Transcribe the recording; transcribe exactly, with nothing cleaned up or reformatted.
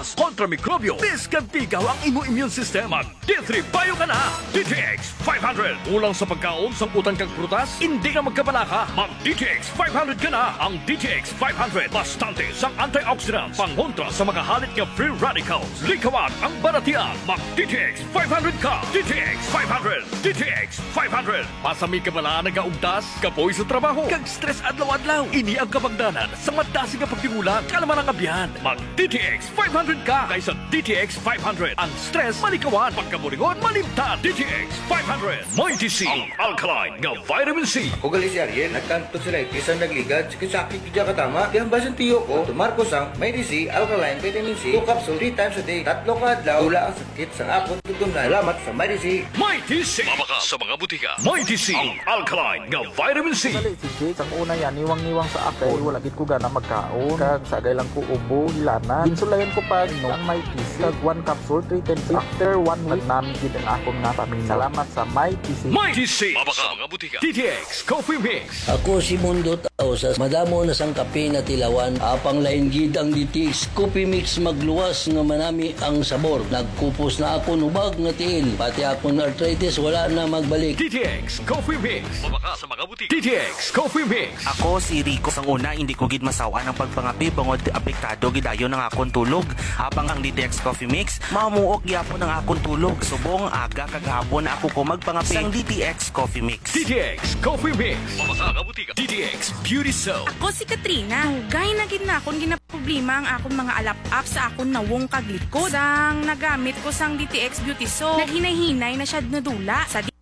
lakas kontra mikrobyo. Diskantigaw ang imo immune system. Mag D three Bio ka na. D T X five hundred. Ulang sa pagkaon, samputan kang prutas, hindi ka magkabalaka. Mag D T X five hundred ka na. Ang D T X five hundred, bastante sang antioxidants, pangontra sa mga halit ng free radicals. Likawan ang baratian. Mag D T X five hundred ka. D T X five hundred. D T X five hundred. Pasami ka bala nagaugdas, kapoy sa trabaho, kag stress adlaw-adlaw. Ini ang kabangdanan sa madasi nga pagtigulang, kalaman ang abyan. Mag D T X five hundred ka kaysa D T X five hundred. Ang stress malikawan, pagkaburingon malimtan. D T X five hundred. Mighty C, ang alkaline nga vitamin C. Ugali si Ariel, nagkanto sila isang nagligad, sakit ka katama. Di ang basan tiyo ko, tumarko sang Mighty C, alkaline vitamin C, two capsule three times a day. Tatlo ka adlaw, tula ang sakit sa akot tutungan. Salamat sa Mighty C. Mighty C, mabaka sa mga butika. Mighty C, ang alkaline nga vitamin C. Dali si Jake, ang una yan, niwang-niwang sa akay, wala gid ko gana magkaon. Kag sagay lang ko ubo, hilana. Insulayan ko pa no, ang Mighty C. Kag one capsule, three times a day. After one week, namin gid ang akong napamina. Salamat sa Mighty C. Mighty C, mabaka sa mga butika. D T X Coffee Mix. Ako si Mundo Tausas, madamo na sang kape na tilawan, apang lain gid ang D T X Coffee Mix magluwas nga manami ang sabor. Nagkupos na ako nubag nga tiil, pati akong arthritis wala na magbalik. D T X Coffee Mix. Mabaka sa mga butika. D T X Coffee Mix. Ako si Rico. Sang una, hindi ko gid masawa ng pagpangapi bangod apektado gidayon ng akong tulog. Habang ang D T X Coffee Mix, mamuok gyapon ang akong tulog. Subong aga kag hapon ako ko magpangapi sang D T X Coffee Mix. D T X Coffee Mix. Mabaka sa butika. D T X Beauty Soap. Ako si Katrina. Gay na gid na akong ginaproblema ang akong mga alap-up sa akong nawong kaglikod. Sang nagamit ko sang D T X Beauty Soap, naghinay-hinay na siya nadula. Sa D